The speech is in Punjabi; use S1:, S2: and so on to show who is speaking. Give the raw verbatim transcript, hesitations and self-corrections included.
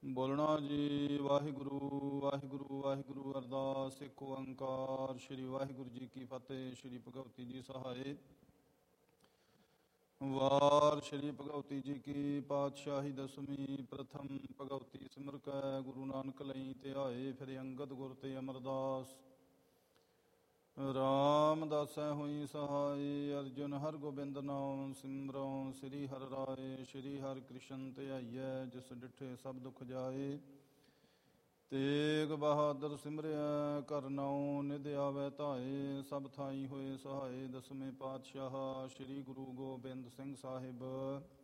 S1: ਬੋਲਣਾ ਜੀ ਵਾਹਿਗੁਰੂ ਵਾਹਿਗੁਰੂ ਵਾਹਿਗੁਰੂ। ਅਰਦਾਸ ਇੱਕ ਓੰਕਾਰ ਸ਼੍ਰੀ ਵਾਹਿਗੁਰੂ ਜੀ ਕੀ ਫਤਿਹ। ਸ਼੍ਰੀ ਭਗਵਤੀ ਜੀ ਸਹਾਏ। ਵਾਰ ਸ਼੍ਰੀ ਭਗਵਤੀ ਜੀ ਕੀ ਪਾਤਸ਼ਾਹੀ ਦਸਵੀਂ। ਪ੍ਰਥਮ ਭਗਵਤੀ ਸਿਮਰ ਕੈ ਗੁਰੂ ਨਾਨਕ ਲਈ ਧਿਆਏ। ਫਿਰ ਅੰਗਦ ਗੁਰ ਤੇ ਅਮਰਦਾਸ ਰਾਮਦਾਸੈ ਹੋਈ ਸਹਾਈ। ਅਰਜੁਨ ਹਰ ਗੋਬਿੰਦ ਨਾਮ ਸਿਮਰਉ ਸ੍ਰੀ ਹਰਿ ਰਾਏ। ਸ਼੍ਰੀ ਹਰਿ ਕ੍ਰਿਸ਼ਨ ਧਿਆਈਐ ਜਿਸ ਡਿਠੇ ਸਭ ਦੁਖ ਜਾਏ। ਤੇਗ ਬਹਾਦਰ ਸਿਮਰਿਆ ਕਰ ਨਾਉ ਨਿਧ ਆਵੈ ਧਾਏ। ਸਭ ਥਾਈ ਹੋਏ ਸਹਾਏ। ਦਸਵੇਂ ਪਾਤਸ਼ਾਹ ਸ਼੍ਰੀ ਗੁਰੂ ਗੋਬਿੰਦ ਸਿੰਘ ਸਾਹਿਬ।